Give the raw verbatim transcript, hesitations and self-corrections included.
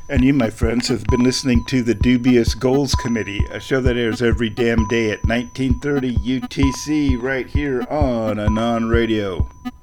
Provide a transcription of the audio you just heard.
And you, my friends, have been listening to the Dubious Goals Committee, a show that airs every damn day at nineteen thirty U T C right here on Anon Radio.